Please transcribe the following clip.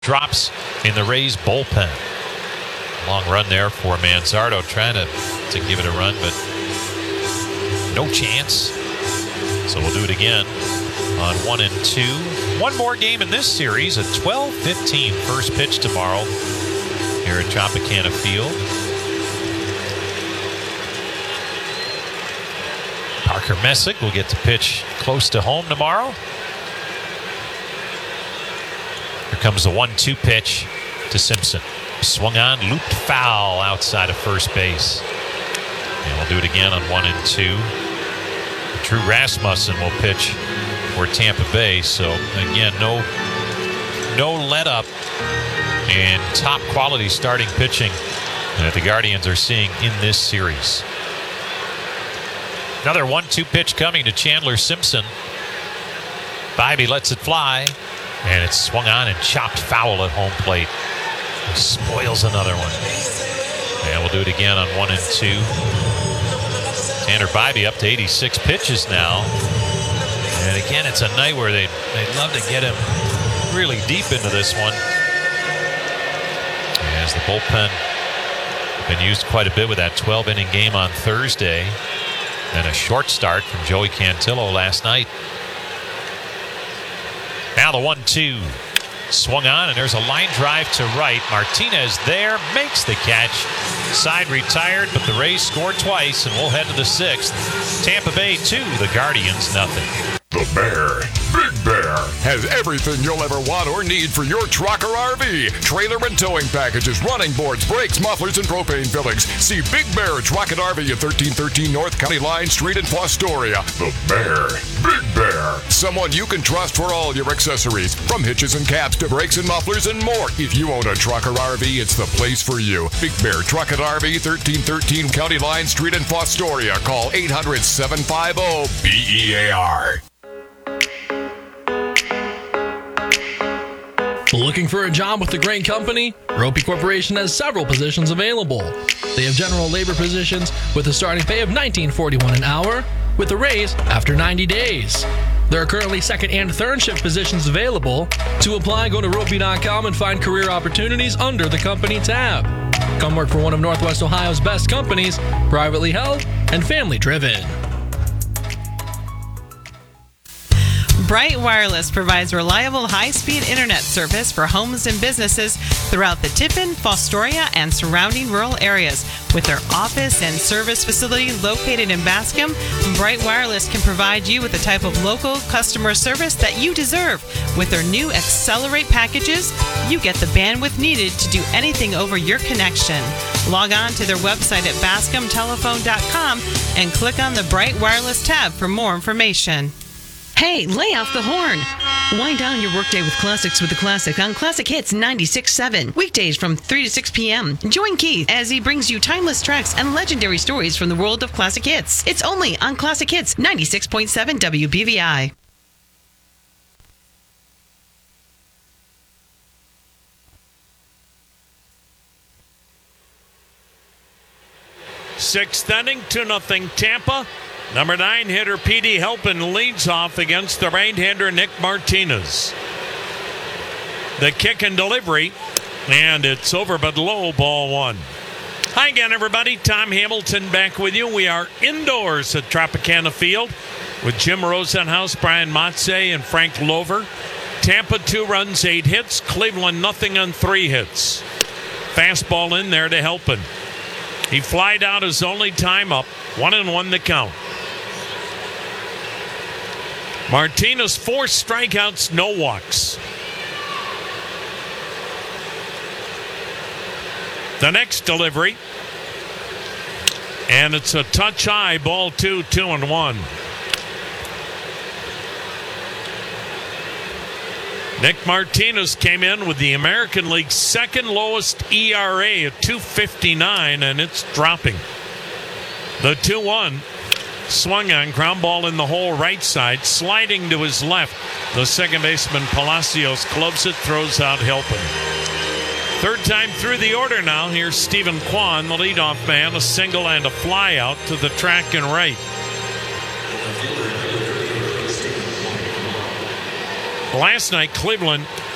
drops in the Rays bullpen. Long run there for Manzardo, trying to give it a run, but no chance. So we'll do it again on 1-2. One more game in this series, a 12:15 first pitch tomorrow here at Tropicana Field. Parker Messick will get to pitch close to home tomorrow. Here comes the 1-2 pitch to Simpson. Swung on, looped foul outside of first base. And we'll do it again on 1-2. Drew Rasmussen will pitch for Tampa Bay. So again, no let up and top quality starting pitching that the Guardians are seeing in this series. Another 1-2 pitch coming to Chandler Simpson. Bibee lets it fly, and it's swung on and chopped foul at home plate. He spoils another one. And we'll do it again on 1-2. Tanner Bibee up to 86 pitches now. And again, it's a night where they'd love to get him really deep into this one, as the bullpen been used quite a bit with that 12-inning game on Thursday. And a short start from Joey Cantillo last night. Now the 1-2. Swung on, and there's a line drive to right. Martinez there, makes the catch. Side retired, but the Rays scored twice, and we'll head to the 6th. Tampa Bay 2, the Guardians nothing. The Bear, Big Bear, has everything you'll ever want or need for your truck or RV. Trailer and towing packages, running boards, brakes, mufflers, and propane fillings. See Big Bear Truck and RV at 1313 North County Line Street in Fostoria. The Bear, Big Bear. Someone you can trust for all your accessories, from hitches and caps to brakes and mufflers and more. If you own a truck or RV, it's the place for you. Big Bear Truck and RV, 1313 County Line Street in Fostoria. Call 800-750-BEAR. Looking for a job with the great company? Ropey Corporation has several positions available. They have general labor positions with a starting pay of $19.41 an hour, with a raise after 90 days. There are currently second and third shift positions available. To apply, go to ropey.com and find career opportunities under the company tab. Come work for one of Northwest Ohio's best companies, privately held and family driven. Bright Wireless provides reliable high-speed internet service for homes and businesses throughout the Tiffin, Fostoria, and surrounding rural areas. With their office and service facility located in Bascom, Bright Wireless can provide you with the type of local customer service that you deserve. With their new Accelerate packages, you get the bandwidth needed to do anything over your connection. Log on to their website at bascomtelephone.com and click on the Bright Wireless tab for more information. Hey, lay off the horn. Wind down your workday with classics with the Classic on Classic Hits 96.7. Weekdays from 3 to 6 p.m. Join Keith as he brings you timeless tracks and legendary stories from the world of classic hits. It's only on Classic Hits 96.7 WBVI. Sixth inning, 2-0 Tampa. Number 9 hitter P.D. Helpin leads off against the right-hander Nick Martinez. The kick and delivery, and it's over but low, ball 1. Hi again, everybody. Tom Hamilton back with you. We are indoors at Tropicana Field with Jim Rosenhaus, Brian Motze, and Frank Lover. Tampa 2 runs, 8 hits. Cleveland nothing on 3 hits. Fastball in there to Helpin. He flied out his only time up. 1-1 the count. Martinez 4 strikeouts, no walks. The next delivery, and it's a touch high, ball 2, 2-1. Nick Martinez came in with the American League's second lowest ERA at 2.59, and it's dropping. The 2-1. Swung on, ground ball in the hole right side, sliding to his left. The second baseman Palacios clubs it, throws out Helpin. Third time through the order now. Here's Stephen Kwan, the leadoff man, a single and a fly out to the track and right. Last night, Cleveland